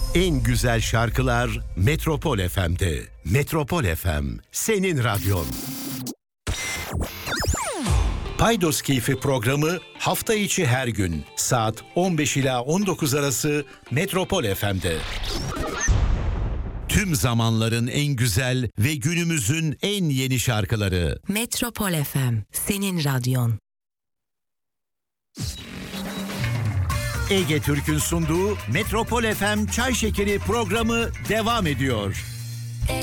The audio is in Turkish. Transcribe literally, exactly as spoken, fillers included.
En güzel şarkılar Metropol F M'de. Metropol F M, senin radyon. Paydos Keyfi programı hafta içi her gün saat on beş ila on dokuz arası Metropol F M'de. Tüm zamanların en güzel ve günümüzün en yeni şarkıları. Metropol F M, senin radyon. Ege Türk'ün sunduğu Metropol F M Çay Şekeri programı devam ediyor.